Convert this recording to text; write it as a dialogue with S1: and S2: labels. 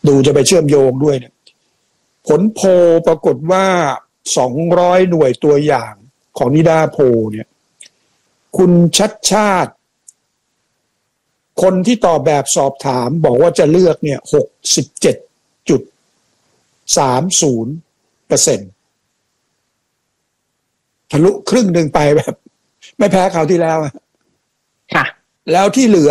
S1: ดูจะไปเชื่อมโยงด้วยเนี่ยผลโพลปรากฏว่า200หน่วยตัวอย่างของนิดาโพลเนี่ยคุณชัดชาติคนที่ตอบแบบสอบถามบอกว่าจะเลือกเนี่ย 67.30% ทะลุครึ่งหนึ่งไปแบบไม่แพ้คราวที่แล้ว
S2: ค่ะ
S1: แล้วที่เหลือ